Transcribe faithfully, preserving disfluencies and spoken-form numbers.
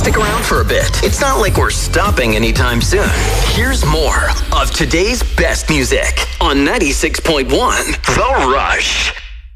stick around for a bit. It's not like we're stopping anytime soon. Here's more of today's best music on ninety-six point one The Rush.